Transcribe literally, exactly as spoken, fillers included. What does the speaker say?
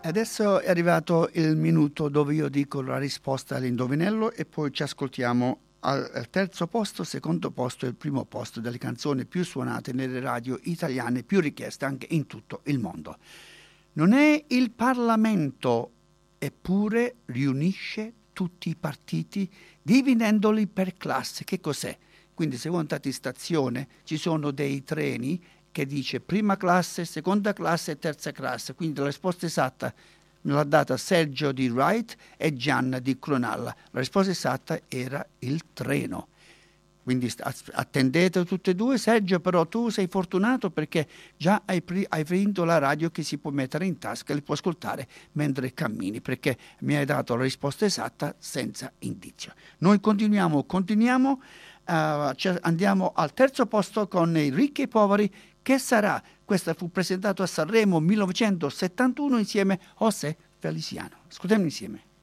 Adesso è arrivato il minuto dove io dico la risposta all'indovinello e poi ci ascoltiamo al, al terzo posto, secondo posto e il primo posto delle canzoni più suonate nelle radio italiane, più richieste anche in tutto il mondo. Non è il Parlamento, eppure riunisce tutti i partiti dividendoli per classe. Che cos'è? Quindi se voi andate in stazione ci sono dei treni che dice prima classe, seconda classe e terza classe. Quindi la risposta esatta me l'ha data Sergio di Wright e Gianna di Cronalla. La risposta esatta era il treno. Quindi attendete tutte e due. Sergio, però tu sei fortunato perché già hai, pri- hai vinto la radio che si può mettere in tasca e li puoi ascoltare mentre cammini, perché mi hai dato la risposta esatta senza indizio. Noi continuiamo, continuiamo, uh, cioè andiamo al terzo posto con i ricchi e poveri. Che sarà? Questa fu presentato a Sanremo millenovecentosettantuno insieme a José Feliciano. Ascoltiamo insieme.